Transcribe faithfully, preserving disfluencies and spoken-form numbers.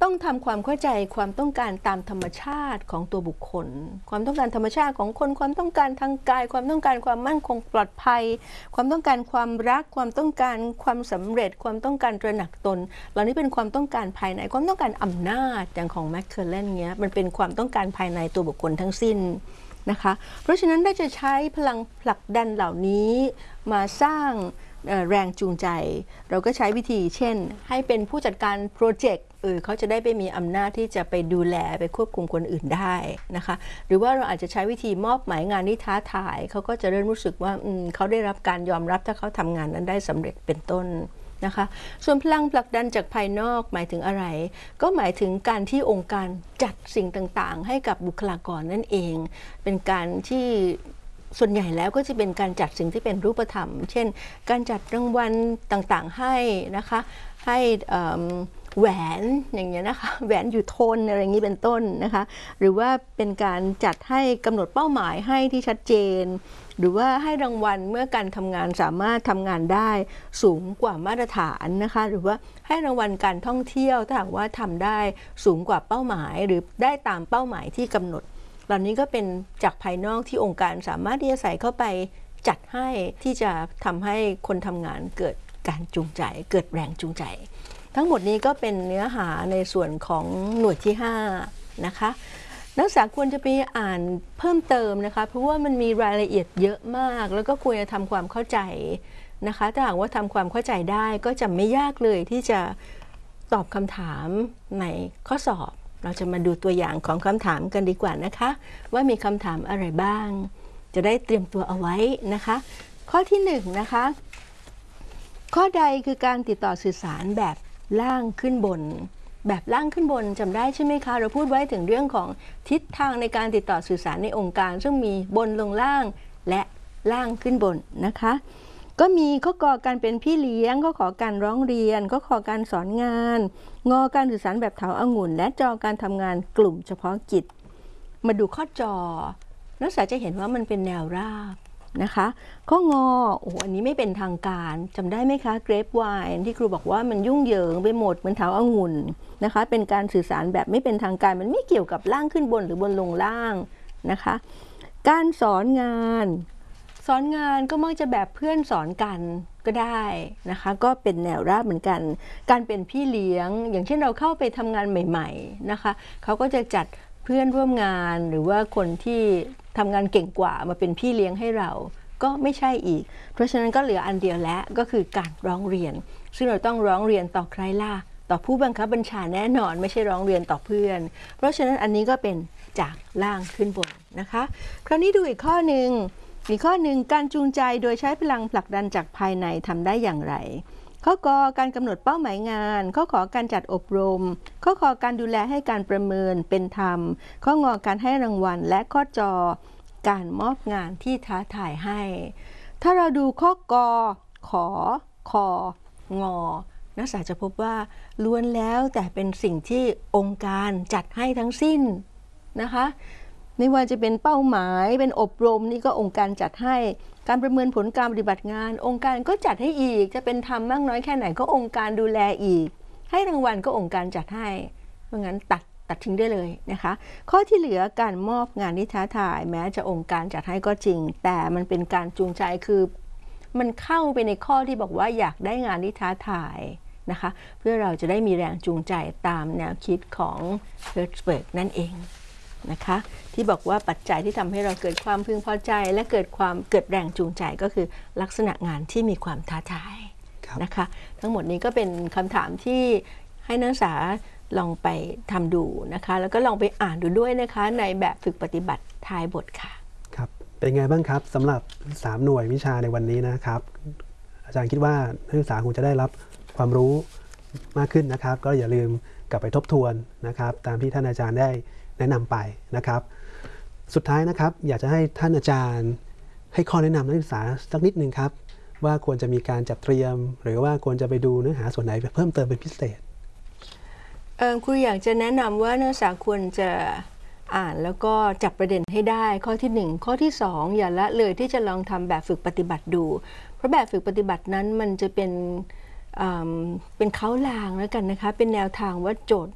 ต้องทำความเข้าใจความต้องการตามธรรมชาติของตัวบุคคลความต้องการธรรมชาติของคนความต้องการทางกายความต้องการความมั่นคงปลอดภัยความต้องการความรักความต้องการความสำเร็จความต้องการตระหนักตนเหล่านี้เป็นความต้องการภายในความต้องการอำนาจอย่างของแมคเคอร์เลนเนี้ยมันเป็นความต้องการภายในตัวบุคคลทั้งสิ้นนะคะเพราะฉะนั้นถ้าจะใช้พลังผลักดันเหล่านี้มาสร้างแรงจูงใจเราก็ใช้วิธีเช่นให้เป็นผู้จัดการโปรเจกต์เออเขาจะได้ไปมีอำนาจที่จะไปดูแลไปควบคุมคนอื่นได้นะคะหรือว่าเราอาจจะใช้วิธีมอบหมายงานที่ท้าทายเขาก็จะเริ่มรู้สึกว่าเขาได้รับการยอมรับถ้าเขาทำงานนั้นได้สำเร็จเป็นต้นนะคะส่วนพลังผลักดันจากภายนอกหมายถึงอะไรก็หมายถึงการที่องค์การจัดสิ่งต่างๆให้กับบุคลากรนั่นเองเป็นการที่ส่วนใหญ่แล้วก็จะเป็นการจัดสิ่งที่เป็นรูปธรรมเช่นการจัดรางวัลต่างๆให้นะคะให้แหวนอย่างเงี้ยนะคะแหวนอยู่ทนอะไรอย่างนี้เป็นต้นนะคะหรือว่าเป็นการจัดให้กำหนดเป้าหมายให้ที่ชัดเจนหรือว่าให้รางวัลเมื่อการทำงานสามารถทำงานได้สูงกว่ามาตรฐานนะคะหรือว่าให้รางวัลการท่องเที่ยวถ้าหากว่าทำได้สูงกว่าเป้าหมายหรือได้ตามเป้าหมายที่กำหนดเหล่านี้ก็เป็นจากภายนอกที่องค์การสามารถที่จะใส่เข้าไปจัดให้ที่จะทำให้คนทำงานเกิดการจูงใจเกิดแรงจูงใจทั้งหมดนี้ก็เป็นเนื้อหาในส่วนของหน่วยที่ห้านะคะนักศึกษาควรจะไปอ่านเพิ่มเติมนะคะเพราะว่ามันมีรายละเอียดเยอะมากแล้วก็ควรจะทำความเข้าใจนะคะถ้าหากว่าทำความเข้าใจได้ก็จะไม่ยากเลยที่จะตอบคำถามในข้อสอบเราจะมาดูตัวอย่างของคำถามกันดีกว่านะคะว่ามีคำถามอะไรบ้างจะได้เตรียมตัวเอาไว้นะคะข้อที่หนึ่งนะคะข้อใดคือการติดต่อสื่อสารแบบล่างขึ้นบนแบบล่างขึ้นบนจำได้ใช่ไหมคะเราพูดไว้ถึงเรื่องของทิศทางในการติดต่อสื่อสารในองค์การซึ่งมีบนลงล่างและล่างขึ้นบนนะคะก็มีข้อกอการเป็นพี่เลี้ยงข้อขอการร้องเรียนข้อขอการสอนงานงอการสื่อสารแบบเถาองุ่นและจอการทำงานกลุ่มเฉพาะกิจมาดูข้อจอนักศึกษาจะเห็นว่ามันเป็นแนวราบนะคะข้องอโอ้โหอันนี้ไม่เป็นทางการจำได้ไหมคะเกรปไวน์ที่ครูบอกว่ามันยุ่งเหยิงไปหมดเหมือนเถาองุ่นนะคะเป็นการสื่อสารแบบไม่เป็นทางการมันไม่เกี่ยวกับล่างขึ้นบนหรือบนลงล่างนะคะการสอนงานสอนงานก็มักจะแบบเพื่อนสอนกันก็ได้นะคะก็เป็นแนวราบเหมือนกันการเป็นพี่เลี้ยงอย่างเช่นเราเข้าไปทำงานใหม่ๆนะคะเขาก็จะจัดเพื่อนร่วมงานหรือว่าคนที่ทำงานเก่งกว่ามาเป็นพี่เลี้ยงให้เราก็ไม่ใช่อีกเพราะฉะนั้นก็เหลืออันเดียวแล้วก็คือการร้องเรียนซึ่งเราต้องร้องเรียนต่อใครล่ะต่อผู้บังคับบัญชาแน่นอนไม่ใช่ร้องเรียนต่อเพื่อนเพราะฉะนั้นอันนี้ก็เป็นจากล่างขึ้นบนนะคะคราวนี้ดูอีกข้อหนึ่งอีกข้อหนึ่งการจูงใจโดยใช้พลังผลักดันจากภายในทำได้อย่างไรข้อกอการกำหนดเป้าหมายงานข้อขอการจัดอบรมข้อขอการดูแลให้การประเมินเป็นธรรมข้องอการให้รางวัลและข้อจอการมอบงานที่ท้าทายให้ถ้าเราดูข้อกอขอคองอนักศึกษาจะพบว่าล้วนแล้วแต่เป็นสิ่งที่องค์การจัดให้ทั้งสิ้นนะคะไม่ว่าจะเป็นเป้าหมายเป็นอบรมนี่ก็องค์การจัดให้การประเมินผลการปฏิบัติงานองค์การก็จัดให้อีกจะเป็นธรรมมากน้อยแค่ไหนก็องค์การดูแลอีกให้รางวัลก็องค์การจัดให้เพราะงั้นตัดตัดทิ้งได้เลยนะคะข้อที่เหลือการมอบงานที่ท้าทายแม้จะองค์การจัดให้ก็จริงแต่มันเป็นการจูงใจคือมันเข้าไปในข้อที่บอกว่าอยากได้งานที่ท้าทายนะคะเพื่อเราจะได้มีแรงจูงใจตามแนวคิดของเฮิร์ตซ์เบิร์กนั่นเองนะคะที่บอกว่าปัจจัยที่ทำให้เราเกิดความพึงพอใจและเกิดความเกิดแรงจูงใจก็คือลักษณะงานที่มีความท้าทายนะคะทั้งหมดนี้ก็เป็นคำถามที่ให้นักศึกษาลองไปทำดูนะคะแล้วก็ลองไปอ่านดูด้วยนะคะในแบบฝึกปฏิบัติท้ายบทค่ะครับเป็นไงบ้างครับสำหรับสามหน่วยวิชาในวันนี้นะครับอาจารย์คิดว่านักศึกษาคงจะได้รับความรู้มากขึ้นนะครับก็อย่าลืมกลับไปทบทวนนะครับตามที่ท่านอาจารย์ได้แนะนำไปนะครับสุดท้ายนะครับอยากจะให้ท่านอาจารย์ให้ข้อแนะนำนักศึกษาสักนิดนึงครับว่าควรจะมีการจัดเตรียมหรือว่าควรจะไปดูเนื้อหาส่วนไหนเพิ่มเติมเป็นพิเศษครูอยากจะแนะนำว่านักศึกษาควรจะอ่านแล้วก็จับประเด็นให้ได้ข้อที่หนึ่งข้อที่สองอย่าละเลยที่จะลองทำแบบฝึกปฏิบัติดูเพราะแบบฝึกปฏิบัตินั้นมันจะเป็นเป็นเค้าลางแล้วกันนะคะเป็นแนวทางว่าโจทย์